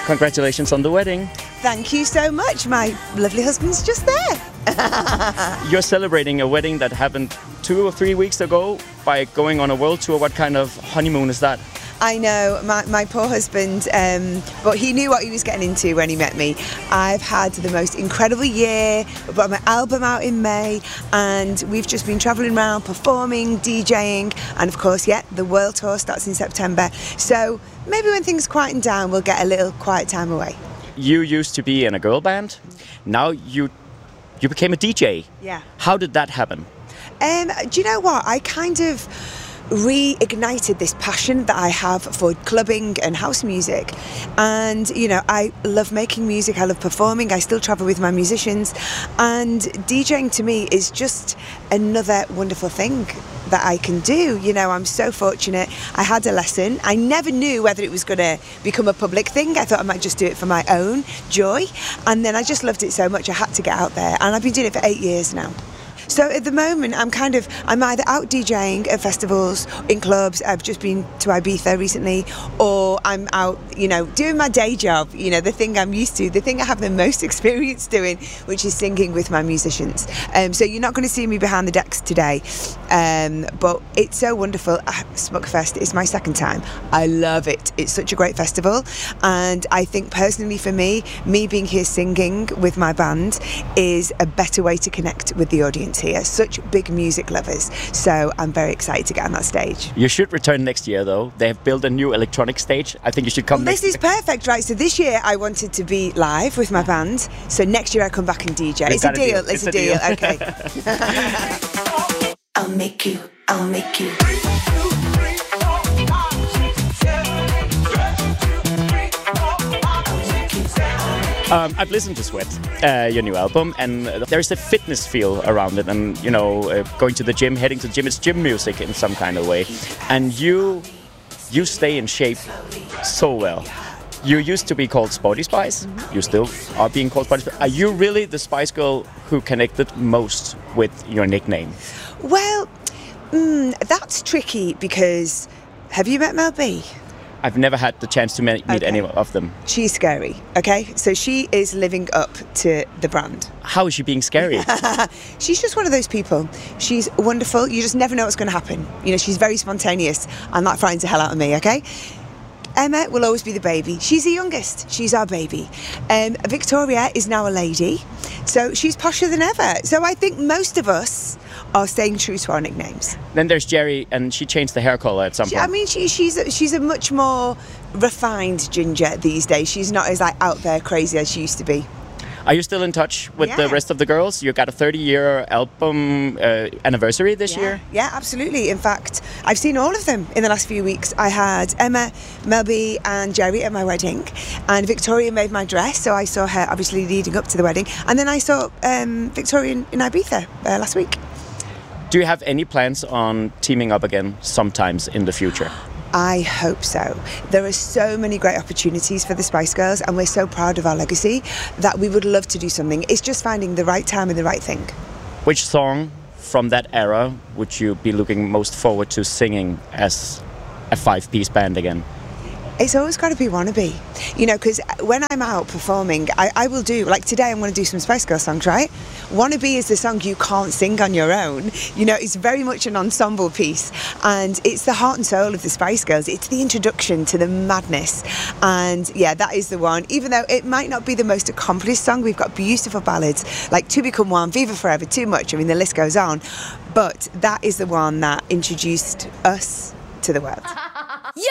Congratulations on the wedding. Thank you so much. My lovely husband's just there. You're celebrating a wedding that happened 2 or 3 weeks ago by going on a world tour. What kind of honeymoon is that? I know, my poor husband, but he knew what he was getting into when he met me. I've had the most incredible year. I brought my album out in May, and we've just been travelling around, performing, DJing, and of course, the world tour starts in September. So maybe when things quieten down, we'll get a little quiet time away. You used to be in a girl band. Now you became a DJ. Yeah. How did that happen? Do you know what? I kind of reignited this passion that I have for clubbing and house music, and I love making music, I love performing, I still travel with my musicians, and DJing to me is just another wonderful thing that I can do. I'm so fortunate. I had a lesson. I never knew whether it was going to become a public thing. I thought I might just do it for my own joy, and then I just loved it so much I had to get out there, and I've been doing it for 8 years now. So at the moment, I'm either out DJing at festivals, in clubs. I've just been to Ibiza recently, or I'm out, doing my day job, the thing I'm used to, the thing I have the most experience doing, which is singing with my musicians. So you're not going to see me behind the decks today, but it's so wonderful. Smukfest is my second time. I love it. It's such a great festival, and I think personally for me being here singing with my band is a better way to connect with the audience here. Such big music lovers, so I'm very excited to get on that stage. You should return next year though. They have built a new electronic stage. I think you should come This is perfect, right? So this year I wanted to be live with my band, so next year I come back and DJ. It's a deal. It's a deal. Okay. I'll make you. I've listened to Sweat, your new album, and there's a fitness feel around it, and going to the gym, heading to the gym, it's gym music in some kind of way, and you stay in shape so well. You used to be called Sporty Spice. You still are being called Sporty Spice. Are you really the Spice Girl who connected most with your nickname? Well, that's tricky because have you met Mel B? I've never had the chance to meet any of them. She's scary, okay? So she is living up to the brand. How is she being scary? She's just one of those people. She's wonderful. You just never know what's going to happen. She's very spontaneous, and that frightens the hell out of me, okay? Emma will always be the baby. She's the youngest. She's our baby. Victoria is now a lady, so she's posher than ever. So I think most of us are staying true to our nicknames. Then there's Jerry, and she changed the hair color at some point. I mean, she's a much more refined Ginger these days. She's not as out there crazy as she used to be. Are you still in touch with the rest of the girls? You got a 30-year album anniversary this year? Yeah, absolutely. In fact, I've seen all of them in the last few weeks. I had Emma, Mel B and Jerry at my wedding, and Victoria made my dress, so I saw her obviously leading up to the wedding, and then I saw Victoria in Ibiza last week. Do you have any plans on teaming up again sometimes in the future? I hope so. There are so many great opportunities for the Spice Girls, and we're so proud of our legacy that we would love to do something. It's just finding the right time and the right thing. Which song from that era would you be looking most forward to singing as a 5-piece band again? It's always got to be Wannabe, because when I'm out performing, I will do, like today I'm going to do some Spice Girl songs, right? Wannabe is the song you can't sing on your own. It's very much an ensemble piece, and it's the heart and soul of the Spice Girls. It's the introduction to the madness, and that is the one. Even though it might not be the most accomplished song, we've got beautiful ballads like To Become One, Viva Forever, Too Much, I mean the list goes on, but that is the one that introduced us to the world.